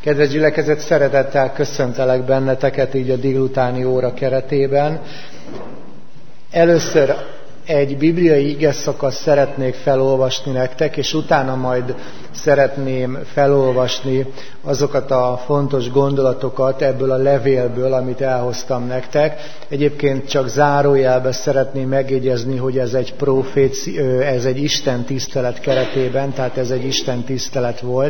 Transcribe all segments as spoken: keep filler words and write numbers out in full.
Kedves gyülekezet, szeretettel köszöntelek benneteket így a délutáni óra keretében. Először egy bibliai igeszakaszt szeretnék felolvasni nektek, és utána majd szeretném felolvasni azokat a fontos gondolatokat ebből a levélből, amit elhoztam nektek. Egyébként csak zárójelbe szeretném megjegyezni, hogy ez egy proféci, ez egy Isten tisztelet keretében, tehát ez egy Isten tisztelet volt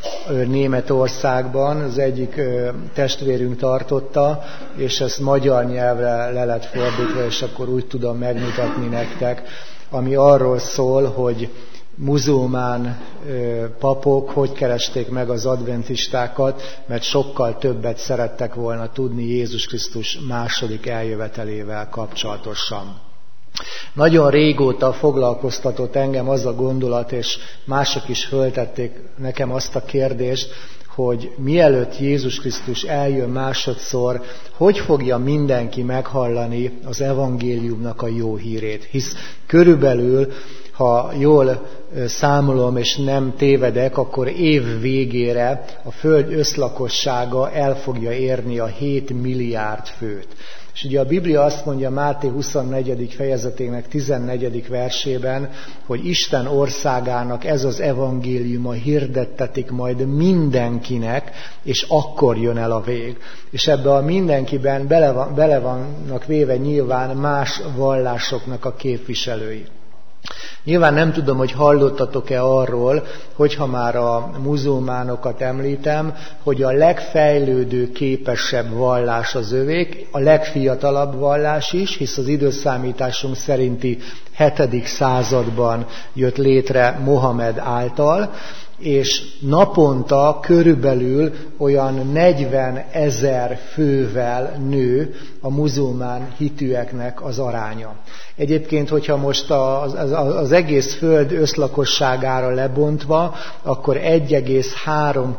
Németországban, az egyik testvérünk tartotta, és ezt magyar nyelvre le lett fordítva, és akkor úgy tudom megmutatni nektek, ami arról szól, hogy muzulmán papok hogy keresték meg az adventistákat, mert sokkal többet szerettek volna tudni Jézus Krisztus második eljövetelével kapcsolatosan. Nagyon régóta foglalkoztatott engem az a gondolat, és mások is föltették nekem azt a kérdést, hogy mielőtt Jézus Krisztus eljön másodszor, hogy fogja mindenki meghallani az evangéliumnak a jó hírét. Hisz körülbelül, ha jól számolom és nem tévedek, akkor év végére a Föld összlakossága el fogja érni a hét milliárd főt. És ugye a Biblia azt mondja Máté huszonnegyedik fejezetének tizennegyedik versében, hogy Isten országának ez az evangéliuma hirdettetik majd mindenkinek, és akkor jön el a vég. És ebbe a mindenkiben bele, van, bele vannak véve nyilván más vallásoknak a képviselői. Nyilván nem tudom, hogy hallottatok-e arról, hogyha már a muzulmánokat említem, hogy a legfejlődő, képesebb vallás az övék, a legfiatalabb vallás is, hisz az időszámításunk szerinti hetedik században jött létre Mohamed által, és naponta körülbelül olyan negyven ezer fővel nő a muzulmán hitűeknek az aránya. Egyébként, hogyha most az, az, az egész föld összlakosságára lebontva, akkor egy egész három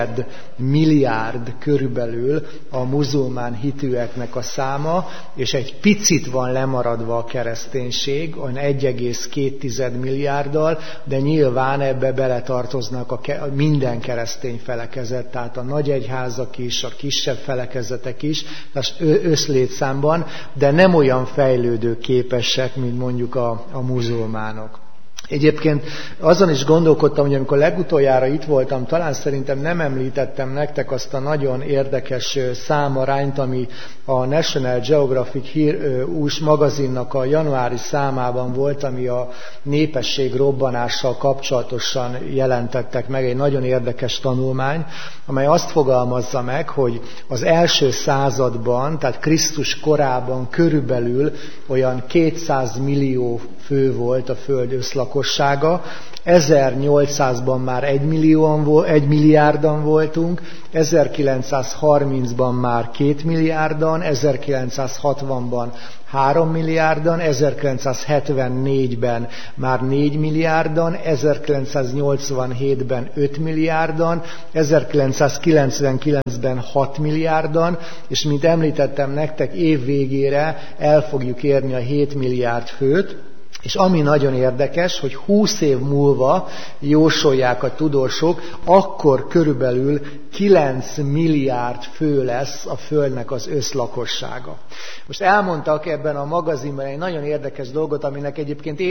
milliárd körülbelül a muzulmán hitűeknek a száma, és egy picit van lemaradva a kereszténység, olyan egy egész két milliárddal, de nyilván ebbe beletartoznak a, a minden keresztény felekezet, tehát a nagy egyházak is, a kisebb felekezetek is, tehát összlétszámban, de nem olyan fejlődő képesek, mint mondjuk a, a muzulmánok. Egyébként azon is gondolkodtam, hogy amikor legutoljára itt voltam, talán szerintem nem említettem nektek azt a nagyon érdekes számarányt, ami a National Geographic hír, ús magazinnak a januári számában volt, ami a népesség robbanással kapcsolatosan jelentettek meg, egy nagyon érdekes tanulmány, amely azt fogalmazza meg, hogy az első században, tehát Krisztus korában körülbelül olyan kétszáz millió fő volt a Föld összlakossága, ezernyolcszázban már egy, millióan, egy milliárdan voltunk, ezerkilencszázharmincban már két milliárdan, ezerkilencszázhatvanban három milliárdan, ezerkilencszázhetvennégyben már négy milliárdan, ezerkilencszáznyolcvanhétben öt milliárdan, ezerkilencszázkilencvenkilencben hat milliárdan, és mint említettem nektek, év végére el fogjuk érni a hét milliárd főt. És ami nagyon érdekes, hogy húsz év múlva jósolják a tudósok, akkor körülbelül kilenc milliárd fő lesz a Földnek az összlakossága. Most elmondtak ebben a magazinban egy nagyon érdekes dolgot, aminek egyébként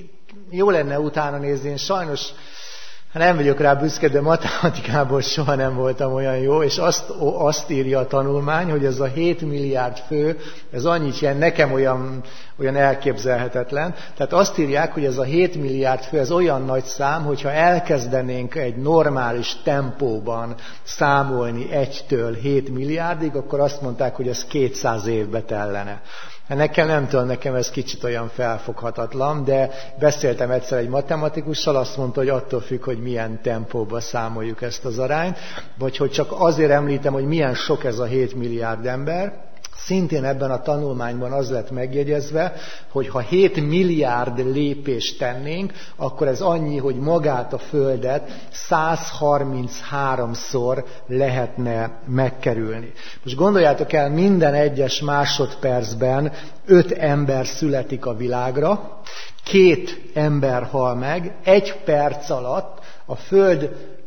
jó lenne utána nézni, én sajnos nem vagyok rá büszke, de matematikából soha nem voltam olyan jó, és azt, azt írja a tanulmány, hogy ez a hét milliárd fő, ez annyit jelent, nekem olyan, olyan elképzelhetetlen. Tehát azt írják, hogy ez a hét milliárd fő, ez olyan nagy szám, hogyha elkezdenénk egy normális tempóban számolni egytől hét milliárdig, akkor azt mondták, hogy ez kétszáz évbe tellene. Nekem nem tudom, nekem ez kicsit olyan felfoghatatlan, de beszéltem egyszer egy matematikussal, azt mondta, hogy attól függ, hogy milyen tempóban számoljuk ezt az arányt, vagy hogy csak azért említem, hogy milyen sok ez a hét milliárd ember. Szintén ebben a tanulmányban az lett megjegyezve, hogy ha hét milliárd lépést tennénk, akkor ez annyi, hogy magát a Földet száz harmincháromszor lehetne megkerülni. Most gondoljátok el, minden egyes másodpercben öt ember születik a világra, két ember hal meg, egy perc alatt a Föld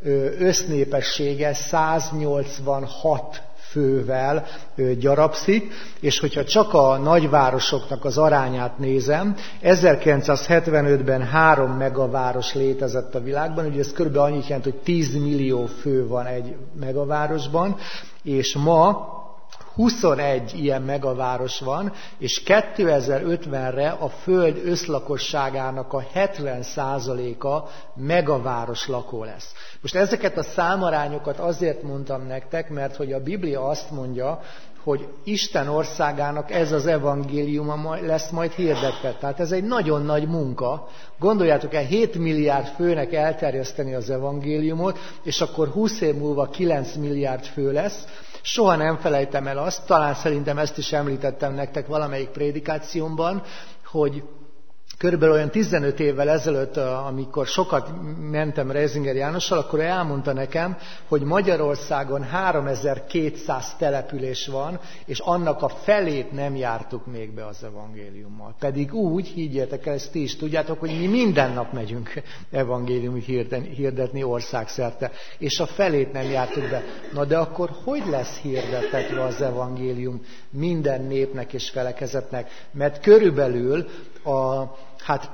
össznépessége száznyolcvanhat fővel gyarapszik, és hogyha csak a nagyvárosoknak az arányát nézem, ezerkilencszázhetvenötben három megaváros létezett a világban, ugye ez kb. Annyit jelent, hogy tíz millió fő van egy megavárosban, és ma huszonegy ilyen megaváros van, és kétezer-ötvenre a Föld összlakosságának a hetven százaléka megaváros lakó lesz. Most ezeket a számarányokat azért mondtam nektek, mert hogy a Biblia azt mondja, hogy Isten országának ez az evangéliuma lesz majd hirdetve. Tehát ez egy nagyon nagy munka. Gondoljátok el, hét milliárd főnek elterjeszteni az evangéliumot, és akkor húsz év múlva kilenc milliárd fő lesz. Soha nem felejtem el azt, talán szerintem ezt is említettem nektek valamelyik prédikációmban, hogy körülbelül olyan tizenöt évvel ezelőtt, amikor sokat mentem Reisinger Jánossal, akkor ő elmondta nekem, hogy Magyarországon háromezer-kétszáz település van, és annak a felét nem jártuk még be az evangéliummal. Pedig úgy, higgyétek el, ezt ti is tudjátok, hogy mi minden nap megyünk evangéliumot hirdetni országszerte, és a felét nem jártuk be. Na de akkor hogy lesz hirdetve az evangélium minden népnek és felekezetnek? Mert körülbelül a hát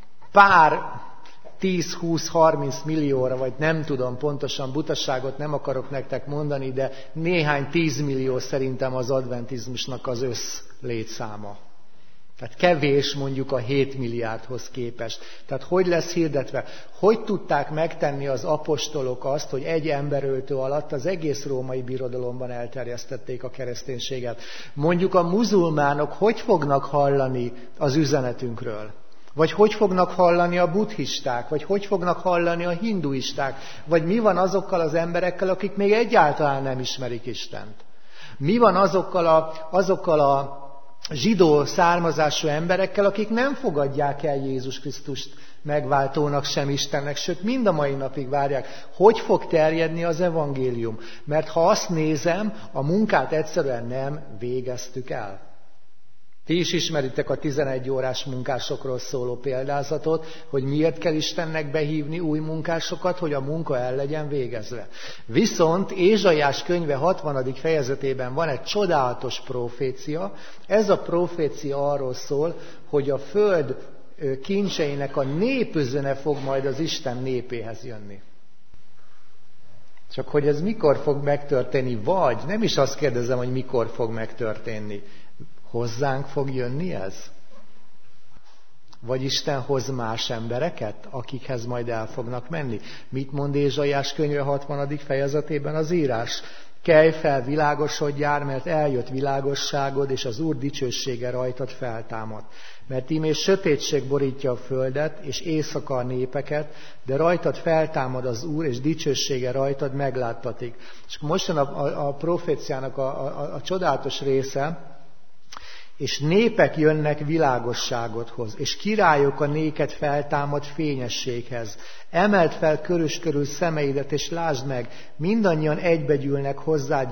pár tíz-húsz-harminc millióra, vagy nem tudom pontosan, butaságot nem akarok nektek mondani, de néhány tízmillió szerintem az adventizmusnak az össz létszáma. Tehát kevés mondjuk a hét milliárdhoz képest. Tehát hogy lesz hirdetve? Hogy tudták megtenni az apostolok azt, hogy egy emberöltő alatt az egész római birodalomban elterjesztették a kereszténységet? Mondjuk a muzulmánok hogy fognak hallani az üzenetünkről? Vagy hogy fognak hallani a buddhisták? Vagy hogy fognak hallani a hinduisták? Vagy mi van azokkal az emberekkel, akik még egyáltalán nem ismerik Istent? Mi van azokkal a, azokkal a zsidó származású emberekkel, akik nem fogadják el Jézus Krisztust megváltónak, sem Istennek, sőt mind a mai napig várják. Hogy fog terjedni az evangélium? Mert ha azt nézem, a munkát egyszerűen nem végeztük el. Ti is ismeritek a tizenegy órás munkásokról szóló példázatot, hogy miért kell Istennek behívni új munkásokat, hogy a munka el legyen végezve. Viszont Ézsaiás könyve hatvanadik fejezetében van egy csodálatos profécia. Ez a profécia arról szól, hogy a föld kincseinek a népözöne fog majd az Isten népéhez jönni. Csak hogy ez mikor fog megtörténni, vagy nem is azt kérdezem, hogy mikor fog megtörténni. Hozzánk fog jönni ez? Vagy Isten hoz más embereket, akikhez majd el fognak menni? Mit mond Ézsaiás könyve hatvanadik fejezetében az írás? Kelj fel, világosodjál, mert eljött világosságod, és az Úr dicsősége rajtad feltámad. Mert íme sötétség borítja a földet, és éjszaka a népeket, de rajtad feltámad az Úr, és dicsősége rajtad megláttatik. És most jön a, a, a proféciának a, a, a csodálatos része, és népek jönnek világosságodhoz, és királyok a néked feltámad fényességhez. Emeld fel körös körül szemeidet, és lásd meg, mindannyian egybegyűlnek hozzád